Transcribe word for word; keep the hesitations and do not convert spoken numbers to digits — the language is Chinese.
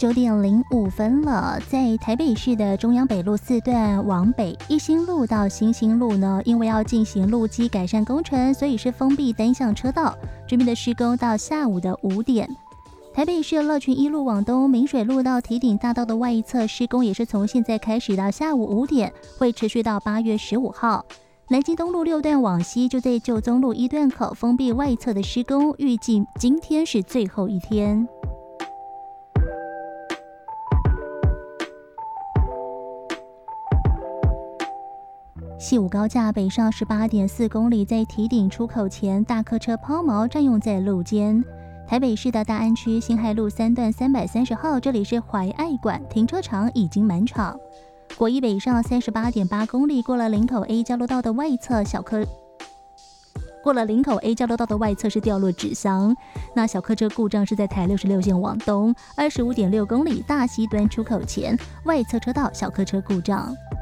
九点零五分了，在台北市的中央北路四段往北一心路到新兴路呢，因为要进行路基改善工程，所以是封闭单向车道，这边的施工到下午的五点。台北市乐群一路往东明水路到堤顶大道的外一侧施工也是从现在开始到下午五点，会持续到八月十五号。南京东路六段往西就在旧宗路一段口封闭外侧的施工，预计今天是最后一天。西武高架北上 十八点四公里，在堤顶出口前大客车抛锚占用在路肩。台北市的大安区辛亥路三段三百三十号，这里是怀爱馆停车场已经满场。国一北上 三十八点八公里，过了林口 A 交流道的外侧小客过了林口 A 交流道的外侧是掉落纸箱，那小客车故障是在台六十六线往东 二十五点六公里大溪端出口前外侧车道小客车故障。